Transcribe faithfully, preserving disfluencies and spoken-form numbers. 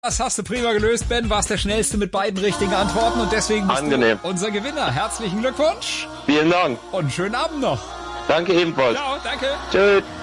Das hast du prima gelöst, Ben. Warst der Schnellste mit beiden richtigen Antworten und deswegen bist Angenehm. du unser Gewinner. Herzlichen Glückwunsch Vielen Dank. und schönen Abend noch. Danke ebenfalls. Ciao, danke. Tschüss.